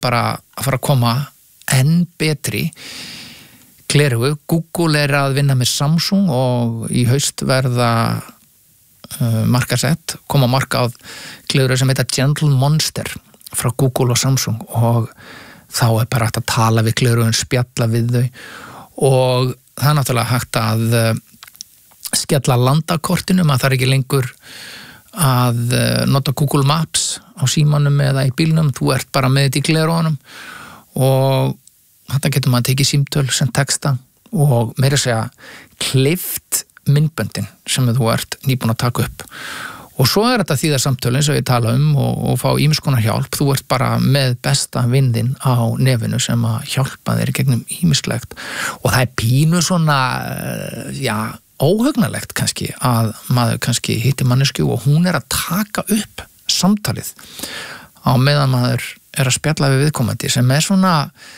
bara að fara að koma enn betri gleraugu. Google að vinna með Samsung og í haust verða markasett, koma markað gleraugu sem heita Gentle Monster frá Google og Samsung og þá bara hægt að tala við gleraugun, spjalla við þau og það náttúrulega hægt að skella landakortinu, maður þarf ekki lengur að nota Google Maps á símanum eða í bílnum, þú ert bara með þetta í gleraugunum og þetta getur maður tekið símtöl sem texta og meira að segja klippt myndböndin sem þú ert nýbúin að taka upp og svo þetta þýðarsamtölin sem ég tala og fá ýmiss konar hjálp, þú ert bara með besta vindin á nefinu sem að hjálpa þér gegnum ýmislegt og það pínu svona óhugnalegt kannski að maður kannski hitti manneskju og hún að taka upp samtalið á meðan maður að spjalla við viðkomandi sem svona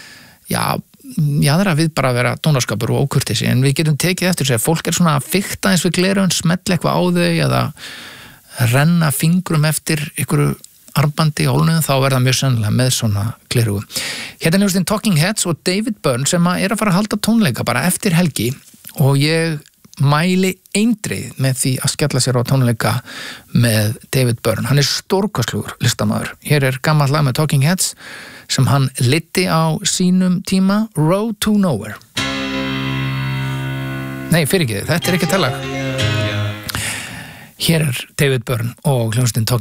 það við bara að vera dónaskapur og ókurteisi en við getum tekið eftir þess að fólk svona að fikta eins við gleraugun, smetla eitthvað á þau eða renna fingrum eftir einhverju armbandi í hólnum, þá verða mjög sennilega með svona gleraugu. Hérna hljómsveitin Talking Heads og David Byrne sem að fara að halda tónleika bara eftir helgi og ég mæli eindreið með því að skella sér á tónleika með David Byrne. Hann stórkostlegur listamaður. Hér gamalt lag með Talking Heads sem hann leiddi á sínum tíma, Road to Nowhere. Nei, fyrirgefðu, þetta ekki það lag. Hér David Byrne og hljómsveitin Talking